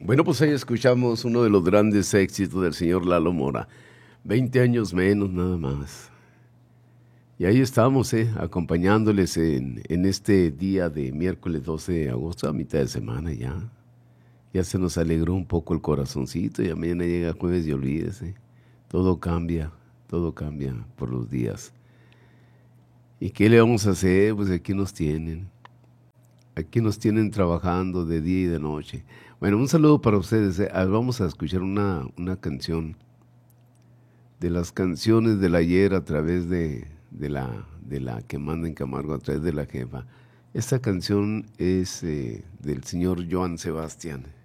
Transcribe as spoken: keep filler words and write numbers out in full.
Bueno, pues ahí escuchamos uno de los grandes éxitos del señor Lalo Mora. Veinte años menos, nada más. Y ahí estamos, eh, acompañándoles en, en este día de miércoles doce de agosto, a mitad de semana ya. Ya se nos alegró un poco el corazoncito, ya mañana llega jueves y olvídese. Todo cambia, todo cambia por los días. ¿Y qué le vamos a hacer? Pues aquí nos tienen. Aquí nos tienen trabajando de día y de noche. Bueno, un saludo para ustedes. eh. Ah, Vamos a escuchar una, una canción de las canciones del ayer a través de, de, la, de la que manda en Camargo, a través de la jefa. Esta canción es eh, del señor Joan Sebastián.